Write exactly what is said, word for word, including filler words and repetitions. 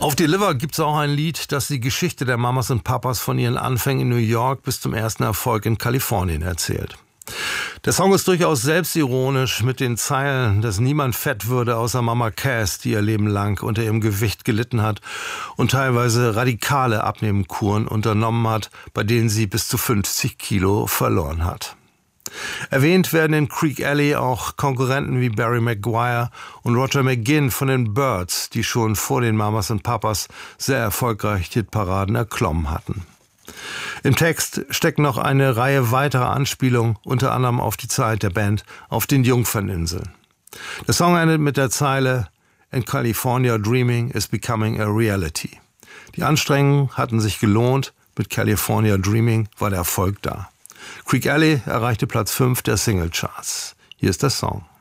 Auf Deliver gibt es auch ein Lied, das die Geschichte der Mamas und Papas von ihren Anfängen in New York bis zum ersten Erfolg in Kalifornien erzählt. Der Song ist durchaus selbstironisch mit den Zeilen, dass niemand fett würde außer Mama Cass, die ihr Leben lang unter ihrem Gewicht gelitten hat und teilweise radikale Abnehmkuren unternommen hat, bei denen sie bis zu fünfzig Kilo verloren hat. Erwähnt werden in Creek Alley auch Konkurrenten wie Barry Maguire und Roger McGuinn von den Byrds, die schon vor den Mamas und Papas sehr erfolgreich Hitparaden erklommen hatten. Im Text steckt noch eine Reihe weiterer Anspielungen, unter anderem auf die Zeit der Band auf den Jungferninseln. Der Song endet mit der Zeile "In California Dreaming is becoming a reality". Die Anstrengungen hatten sich gelohnt, mit California Dreaming war der Erfolg da. Creek Alley erreichte Platz fünf der Singlecharts. Hier ist der Song.